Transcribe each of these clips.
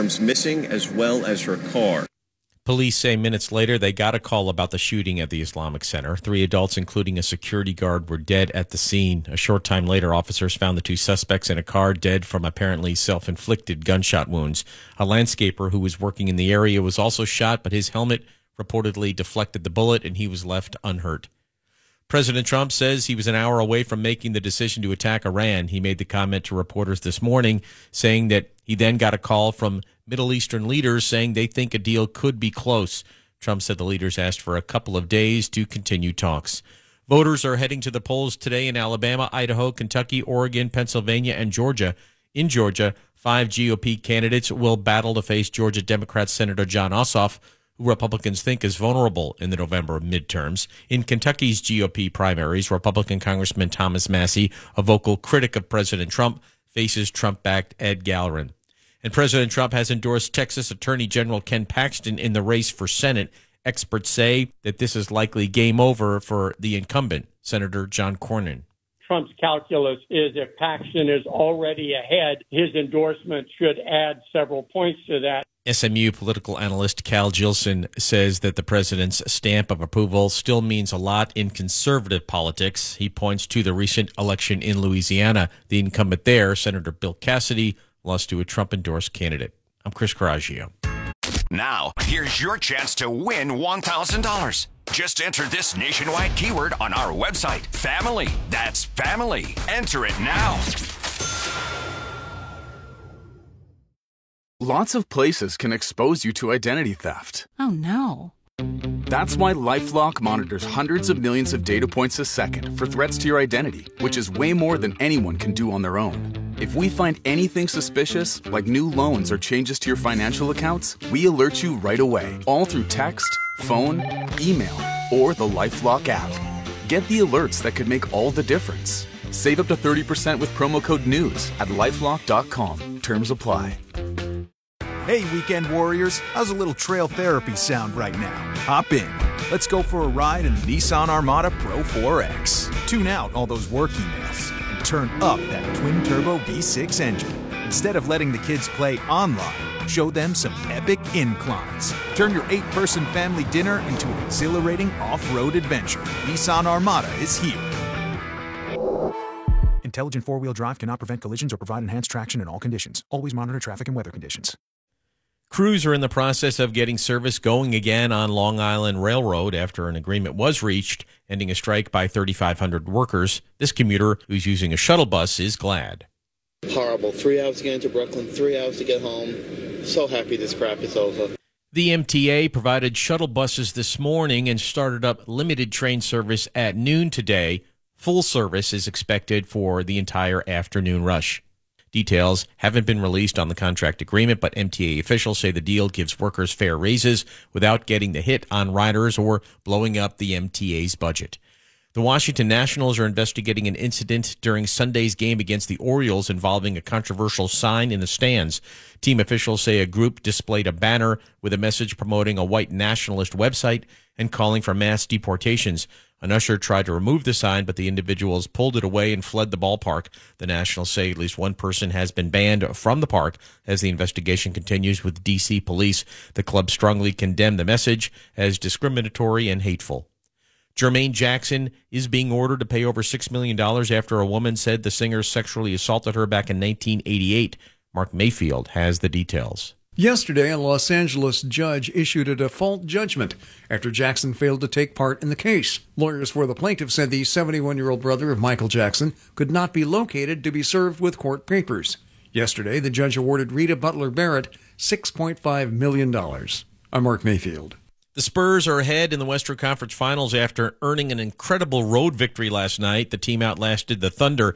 arms missing, as well as her car. Police say minutes later they got a call about the shooting at the Islamic Center. 3 adults, including a security guard, were dead at the scene. A short time later, officers found the 2 suspects in a car dead from apparently self-inflicted gunshot wounds. A landscaper who was working in the area was also shot, but his helmet reportedly deflected the bullet and he was left unhurt. President Trump says he was an hour away from making the decision to attack Iran. He made the comment to reporters this morning, saying that he then got a call from Middle Eastern leaders saying they think a deal could be close. Trump said the leaders asked for a couple of days to continue talks. Voters are heading to the polls today in Alabama, Idaho, Kentucky, Oregon, Pennsylvania, and Georgia. In Georgia, 5 GOP candidates will battle to face Georgia Democrat Senator Jon Ossoff, who Republicans think is vulnerable in the November midterms. In Kentucky's GOP primaries, Republican Congressman Thomas Massie, a vocal critic of President Trump, faces Trump-backed Ed Gallerin. And President Trump has endorsed Texas Attorney General Ken Paxton in the race for Senate. Experts say that this is likely game over for the incumbent, Senator John Cornyn. Trump's calculus is if Paxton is already ahead, his endorsement should add several points to that. SMU political analyst Cal Jilson says that the president's stamp of approval still means a lot in conservative politics. He points to the recent election in Louisiana. The incumbent there, Senator Bill Cassidy, lost to a Trump-endorsed candidate. I'm Chris Coraggio. Now, here's your chance to win $1,000. Just enter this nationwide keyword on our website, family. That's family. Enter it now. Lots of places can expose you to identity theft. Oh, no. That's why LifeLock monitors hundreds of millions of data points a second for threats to your identity, which is way more than anyone can do on their own. If we find anything suspicious, like new loans or changes to your financial accounts, we alert you right away, all through text, phone, email, or the LifeLock app. Get the alerts that could make all the difference. Save up to 30% with promo code NEWS at LifeLock.com. Terms apply. Hey, weekend warriors, how's a little trail therapy sound right now? Hop in. Let's go for a ride in the Nissan Armada Pro 4X. Tune out all those work emails and turn up that twin-turbo V6 engine. Instead of letting the kids play online, show them some epic inclines. Turn your 8-person family dinner into an exhilarating off-road adventure. Nissan Armada is here. Intelligent four-wheel drive cannot prevent collisions or provide enhanced traction in all conditions. Always monitor traffic and weather conditions. Crews are in the process of getting service going again on Long Island Railroad after an agreement was reached, ending a strike by 3,500 workers. This commuter, who's using a shuttle bus, is glad. Horrible. 3 hours to get into Brooklyn, 3 hours to get home. So happy this crap is over. The MTA provided shuttle buses this morning and started up limited train service at noon today. Full service is expected for the entire afternoon rush. Details haven't been released on the contract agreement, but MTA officials say the deal gives workers fair raises without getting the hit on riders or blowing up the MTA's budget. The Washington Nationals are investigating an incident during Sunday's game against the Orioles involving a controversial sign in the stands. Team officials say a group displayed a banner with a message promoting a white nationalist website and calling for mass deportations. An usher tried to remove the sign, but the individuals pulled it away and fled the ballpark. The Nationals say at least one person has been banned from the park as the investigation continues with D.C. police. The club strongly condemned the message as discriminatory and hateful. Jermaine Jackson is being ordered to pay over $6 million after a woman said the singer sexually assaulted her back in 1988. Mark Mayfield has the details. Yesterday, a Los Angeles judge issued a default judgment after Jackson failed to take part in the case. Lawyers for the plaintiff said the 71-year-old brother of Michael Jackson could not be located to be served with court papers. Yesterday, the judge awarded Rita Butler Barrett $6.5 million. I'm Mark Mayfield. The Spurs are ahead in the Western Conference Finals after earning an incredible road victory last night. The team outlasted the Thunder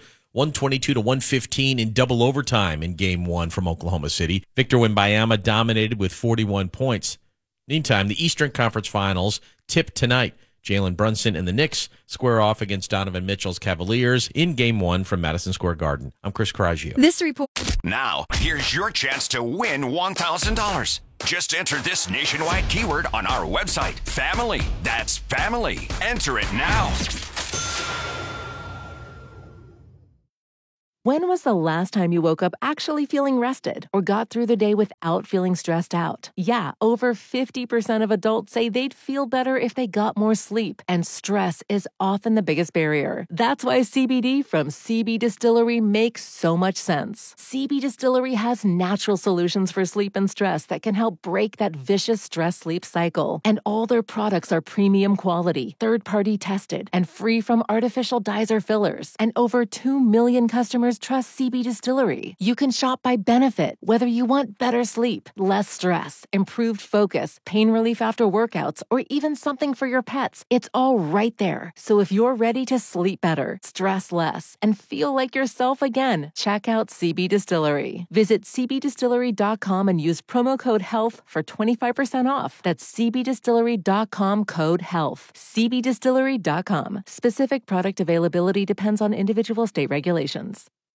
122-115 in double overtime in Game 1 from Oklahoma City. Victor Wembanyama dominated with 41 points. Meantime, the Eastern Conference Finals tip tonight. Jalen Brunson and the Knicks square off against Donovan Mitchell's Cavaliers in Game 1 from Madison Square Garden. I'm Chris Coraggio. This report. Now, here's your chance to win $1,000. Just enter this nationwide keyword on our website, family. That's family. Enter it now. When was the last time you woke up actually feeling rested or got through the day without feeling stressed out? Yeah, over 50% of adults say they'd feel better if they got more sleep, and stress is often the biggest barrier. That's why CBD from CB Distillery makes so much sense. CB Distillery has natural solutions for sleep and stress that can help break that vicious stress-sleep cycle. And all their products are premium quality, third-party tested, and free from artificial dyes or fillers. And over 2 million customers trust CB Distillery. You can shop by benefit, whether you want better sleep, less stress, improved focus, pain relief after workouts, or even something for your pets. It's all right there. So if you're ready to sleep better, stress less, and feel like yourself again, check out CB Distillery. Visit cbdistillery.com and use promo code HEALTH for 25% off. That's cbdistillery.com, code HEALTH. cbdistillery.com. Specific product availability depends on individual state regulations.